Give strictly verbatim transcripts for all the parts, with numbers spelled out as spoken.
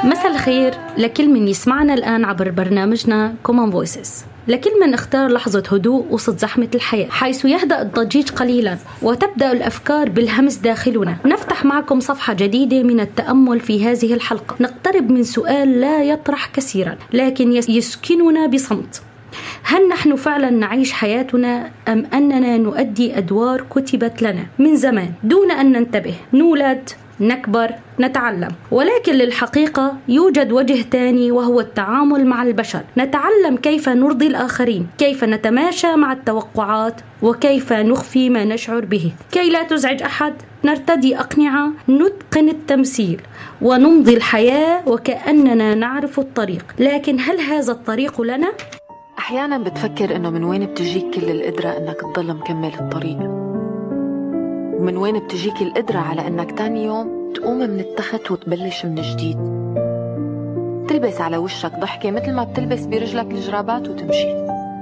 مساء الخير لكل من يسمعنا الآن عبر برنامجنا Common Voices. لكل من اختار لحظة هدوء وسط زحمة الحياة، حيث يهدأ الضجيج قليلا وتبدأ الأفكار بالهمس داخلنا. نفتح معكم صفحة جديدة من التأمل في هذه الحلقة. نقترب من سؤال لا يطرح كثيرا لكن يسكننا بصمت: هل نحن فعلا نعيش حياتنا أم أننا نؤدي أدوار كتبت لنا من زمان دون أن ننتبه؟ نولد، نكبر، نتعلم، ولكن للحقيقة يوجد وجه تاني وهو التعامل مع البشر. نتعلم كيف نرضي الآخرين، كيف نتماشى مع التوقعات، وكيف نخفي ما نشعر به كي لا تزعج أحد. نرتدي أقنعة، نتقن التمثيل، ونمضي الحياة وكأننا نعرف الطريق، لكن هل هذا الطريق لنا؟ أحيانا بتفكر إنه من وين بتجيك كل القدرة إنك تضل مكمل الطريق، ومن وين بتجيك القدرة على إنك تاني يوم تقوم من التخت وتبلش من جديد، تلبس على وشك ضحكة مثل ما بتلبس برجلك الجرابات وتمشي.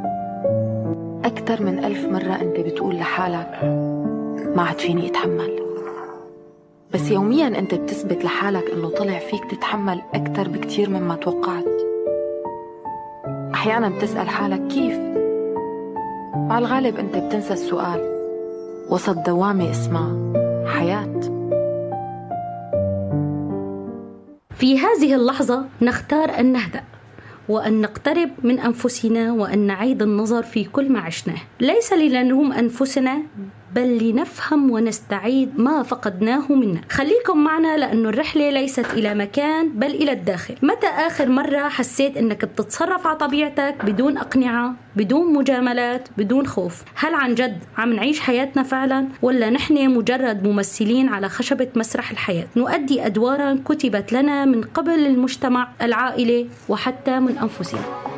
أكتر من ألف مرة أنت بتقول لحالك ما عاد فيني أتحمل، بس يوميا أنت بتثبت لحالك إنه طلع فيك تتحمل أكتر بكتير مما توقعت. أحيانا بتسأل حالك كيف؟ مع الغالب أنت بتنسى السؤال وسط دوامة اسمها حياة. في هذه اللحظة نختار أن نهدأ وأن نقترب من أنفسنا وأن نعيد النظر في كل ما عشناه، ليس لنلوم أنفسنا بل لنفهم ونستعيد ما فقدناه منا. خليكم معنا لأن الرحلة ليست إلى مكان بل إلى الداخل. متى آخر مرة حسيت أنك بتتصرف على طبيعتك بدون أقنعة، بدون مجاملات، بدون خوف؟ هل عن جد عم نعيش حياتنا فعلا، ولا نحن مجرد ممثلين على خشبة مسرح الحياة نؤدي أدوارا كتبت لنا من قبل المجتمع، العائلة، وحتى من أنفسنا؟